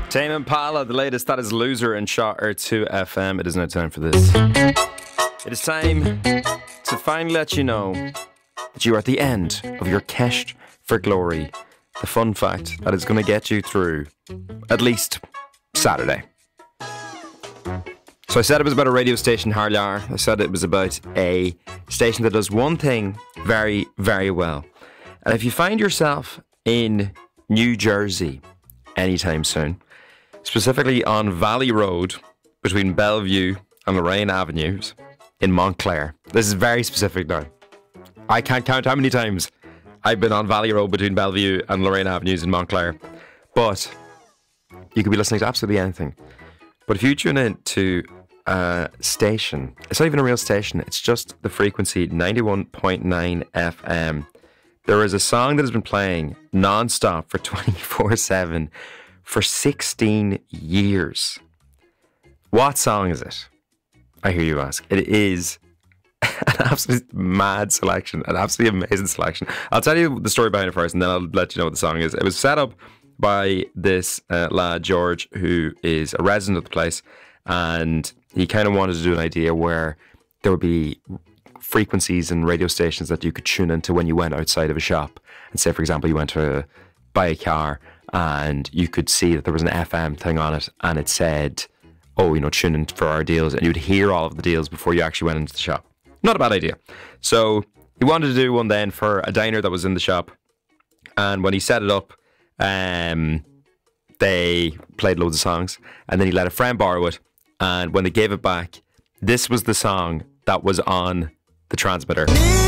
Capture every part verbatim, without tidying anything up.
Tame Impala, the latest, that is Loser and Shotter two F M. It is now time for this. It is time to finally let you know that you are at the end of your Kesht for Glory. The fun fact that is going to get you through at least Saturday. So I said it was about a radio station, Harlyar. I said it was about a station that does one thing very, very well. And if you find yourself in New Jersey anytime soon, specifically on Valley Road between Bellevue and Lorraine Avenues in Montclair. This is very specific now. I can't count how many times I've been on Valley Road between Bellevue and Lorraine Avenues in Montclair. But you could be listening to absolutely anything. But if you tune in to a station, it's not even a real station, it's just the frequency ninety-one point nine F M. There is a song that has been playing non-stop for twenty-four seven for sixteen years. What song is it? I hear you ask. It is an absolute mad selection, an absolutely amazing selection. I'll tell you the story behind it first, and then I'll let you know what the song is. It was set up by this uh, lad, George, who is a resident of the place, and he kind of wanted to do an idea where there would be frequencies and radio stations that you could tune into when you went outside of a shop. And say, for example, you went to buy a car, and you could see that there was an F M thing on it, and it said, oh, you know, tune in for our deals, and you'd hear all of the deals before you actually went into the shop. Not a bad idea. So he wanted to do one then for a diner that was in the shop, and when he set it up, um, they played loads of songs, and then he let a friend borrow it, and when they gave it back, this was the song that was on the transmitter.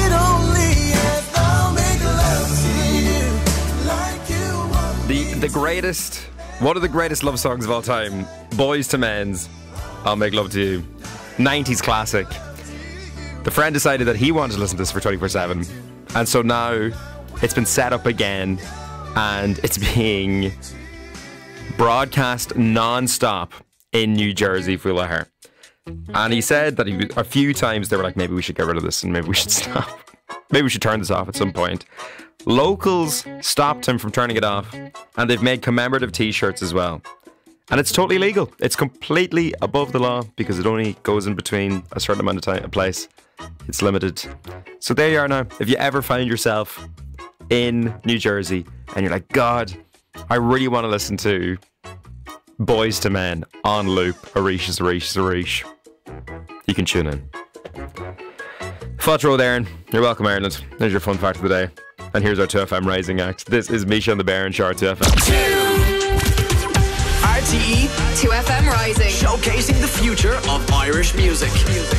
The, the greatest, one of the greatest love songs of all time, Boys to Men's, I'll Make Love to You. nineties classic. The friend decided that he wanted to listen to this for twenty-four seven, and so now it's been set up again, and it's being broadcast non-stop in New Jersey, Fulahar. And he said that he, a few times they were like, maybe we should get rid of this and maybe we should stop. Maybe we should turn this off at some point. Locals stopped him from turning it off, and they've made commemorative t-shirts as well. And it's totally legal. It's completely above the law because it only goes in between a certain amount of time, a place. It's limited. So there you are now. If you ever find yourself in New Jersey and you're like, God, I really want to listen to Boys to Men on loop, Arish is Arish is Arish, you can tune in. Fudge Road, Aaron. You're welcome, Ireland. There's your fun fact of the day. And here's our two F M Rising Act. This is Misha and the Bear and Shar two F M. R T E two F M Rising, showcasing the future of Irish music.